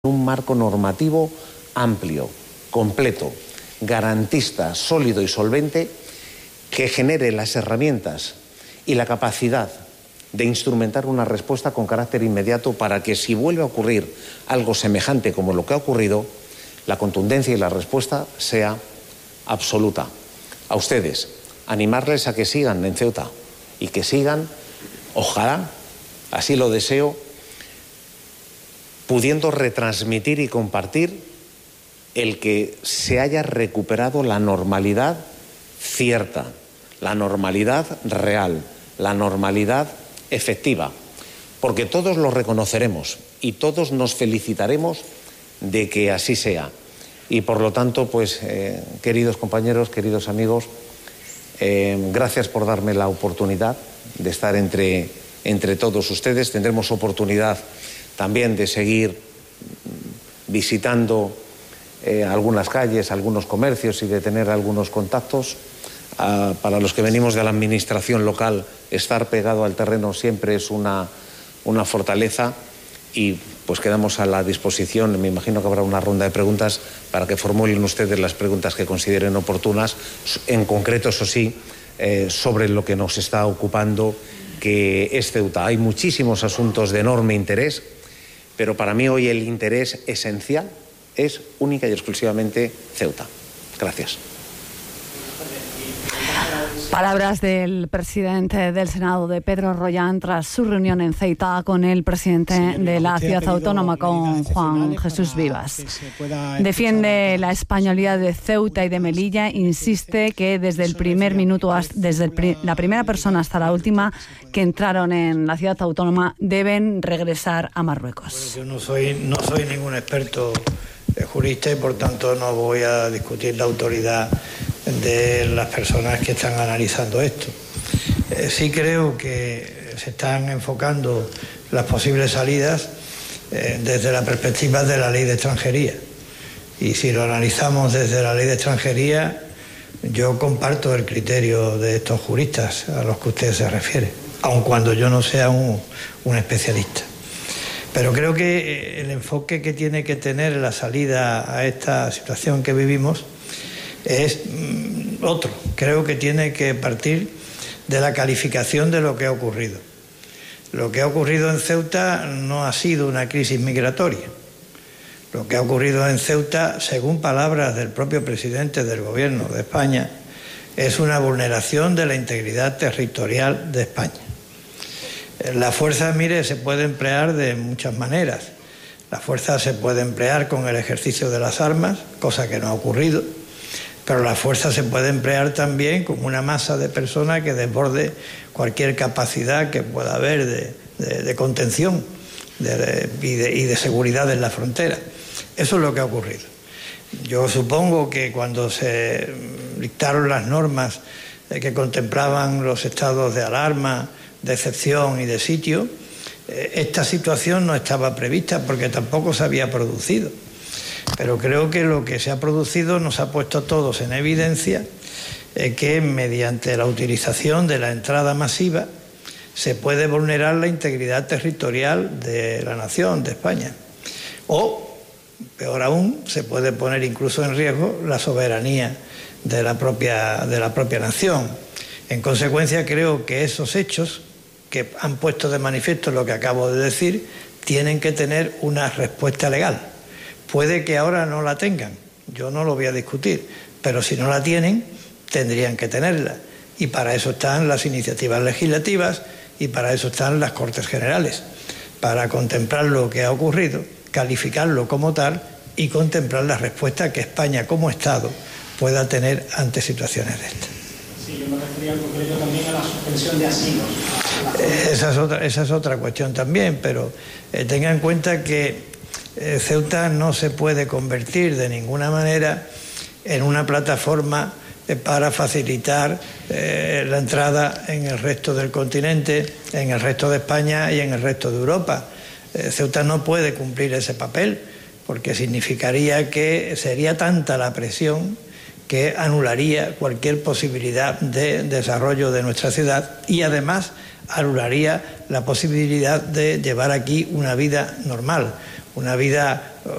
un marco normativo amplio, completo, garantista, sólido y solvente, que genere las herramientas y la capacidad de instrumentar una respuesta con carácter inmediato para que, si vuelve a ocurrir algo semejante como lo que ha ocurrido, la contundencia y la respuesta sea absoluta. A ustedes, animarles a que sigan en Ceuta y que sigan, ojalá, así lo deseo, pudiendo retransmitir y compartir el que se haya recuperado la normalidad cierta, la normalidad real, la normalidad efectiva, porque todos lo reconoceremos y todos nos felicitaremos de que así sea. Y por lo tanto, pues, queridos compañeros, queridos amigos, gracias por darme la oportunidad de estar entre todos ustedes. Tendremos oportunidad también de seguir visitando algunas calles, algunos comercios y de tener algunos contactos. Para los que venimos de la administración local, estar pegado al terreno siempre es una fortaleza, y pues quedamos a la disposición. Me imagino que habrá una ronda de preguntas para que formulen ustedes las preguntas que consideren oportunas, en concreto, eso sí, sobre lo que nos está ocupando, que es Ceuta. Hay muchísimos asuntos de enorme interés, pero para mí hoy el interés esencial es única y exclusivamente Ceuta. Gracias. Palabras del presidente del Senado, de Pedro Rollán, tras su reunión en Ceuta con el presidente de la ciudad autónoma, con Juan Jesús Vivas. Defiende la españolidad de Ceuta y de Melilla, insiste que desde el primer minuto, desde la primera persona hasta la última que entraron en la ciudad autónoma, deben regresar a Marruecos. Yo no soy ningún experto jurista y por tanto no voy a discutir la autoridad de las personas que están analizando esto. Sí creo que se están enfocando las posibles salidas desde la perspectiva de la ley de extranjería. Y si lo analizamos desde la ley de extranjería, yo comparto el criterio de estos juristas a los que usted se refiere, aun cuando yo no sea un especialista. Pero creo que el enfoque que tiene que tener la salida a esta situación que vivimos es otro. Creo que tiene que partir de la calificación de lo que ha ocurrido. Lo que ha ocurrido en Ceuta no ha sido una crisis migratoria. Lo que ha ocurrido en Ceuta, según palabras del propio presidente del Gobierno de España, es una vulneración de la integridad territorial de España. La fuerza, mire, se puede emplear de muchas maneras. La fuerza se puede emplear con el ejercicio de las armas, cosa que no ha ocurrido. Pero la fuerza se puede emplear también como una masa de personas que desborde cualquier capacidad que pueda haber de contención y de seguridad en la frontera. Eso es lo que ha ocurrido. Yo supongo que cuando se dictaron las normas que contemplaban los estados de alarma, de excepción y de sitio, esta situación no estaba prevista porque tampoco se había producido. Pero creo que lo que se ha producido nos ha puesto a todos en evidencia que mediante la utilización de la entrada masiva se puede vulnerar la integridad territorial de la nación, de España. O, peor aún, se puede poner incluso en riesgo la soberanía de la propia nación. En consecuencia, creo que esos hechos que han puesto de manifiesto lo que acabo de decir tienen que tener una respuesta legal. Puede que ahora no la tengan, yo no lo voy a discutir, pero si no la tienen, tendrían que tenerla. Y para eso están las iniciativas legislativas y para eso están las Cortes Generales, para contemplar lo que ha ocurrido, calificarlo como tal y contemplar la respuesta que España como Estado pueda tener ante situaciones de estas. Sí, yo me refería en concreto también a la suspensión de asilos. Esa es otra cuestión también, pero tenga en cuenta que Ceuta no se puede convertir de ninguna manera en una plataforma para facilitar la entrada en el resto del continente, en el resto de España y en el resto de Europa. Ceuta no puede cumplir ese papel porque significaría que sería tanta la presión que anularía cualquier posibilidad de desarrollo de nuestra ciudad y además anularía la posibilidad de llevar aquí una vida normal. una vida